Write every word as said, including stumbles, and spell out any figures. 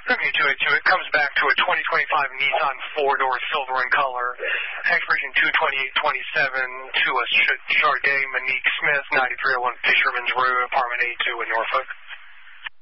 Okay, two eight two. It comes back to a twenty twenty-five Nissan four-door silver in color. Expiration two twenty-eight twenty-seven to a Charday Monique Smith, ninety-three oh one Fisherman's Road, apartment A two in Norfolk.